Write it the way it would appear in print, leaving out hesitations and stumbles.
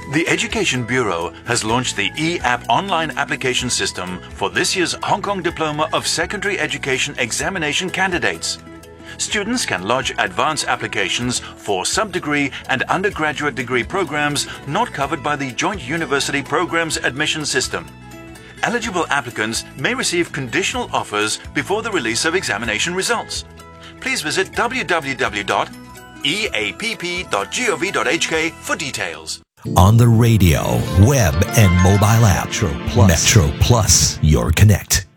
The Education Bureau has launched the eApp online application system for this year's Hong Kong Diploma of Secondary Education examination candidates. Students can lodge advance applications for sub-degree and undergraduate degree programs not covered by the Joint University Programs admission system. Eligible applicants may receive conditional offers before the release of examination results. Please visit www.eapp.gov.hk for details. On the radio, web, and mobile app. Metro Plus, your connect.